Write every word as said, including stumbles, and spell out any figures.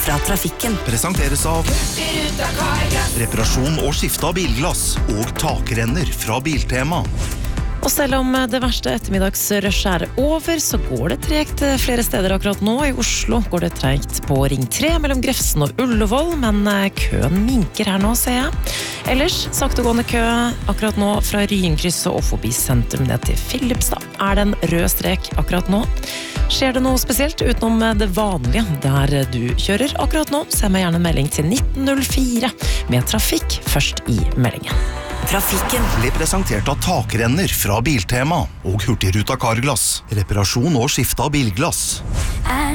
fra trafikken. Presenteres av reparasjon og skifte av bilglass og takrenner fra Biltema. Og selv om det verste ettermiddagsrush er over, så går det tregt flere steder akkurat nå. I Oslo går det tregt på Ring tre mellom Grefsen og Ullevål, men køen minker her nå, ser jeg. Ellers saktegående kø akkurat nå fra Ryenkrysset og forbi sentrum ned til Filipstad. Er det en rød strek akkurat nå? Skjer det noe spesielt utenom det vanlige der du kjører akkurat nå? Send meg gjerne en melding til nitten null fire med trafikk først i meldingen. Trafikken Blir presentert av takrenner fra Biltema og Hurtigruta Carglass. Reparasjon og skifte av bilglass.